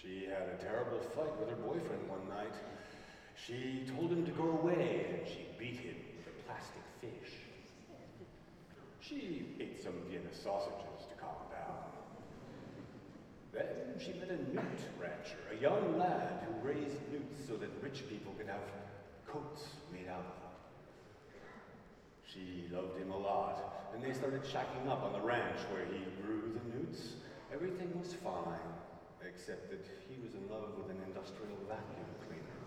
She had a terrible fight with her boyfriend one night. She told him to go away, and she beat him with a plastic fish. She ate some Vienna sausages to calm down. Then she met a newt rancher, a young lad who raised newts so that rich people could have coats made out of them. She loved him a lot, and they started shacking up on the ranch where he grew the newts. Everything was fine, except that he was in love with an industrial vacuum cleaner.